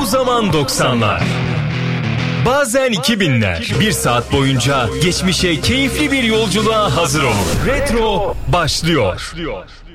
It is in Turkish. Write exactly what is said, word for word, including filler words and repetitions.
zaman doksanlar. Bazen iki binler. Bir saat boyunca geçmişe keyifli bir yolculuğa hazır olun. Retro başlıyor.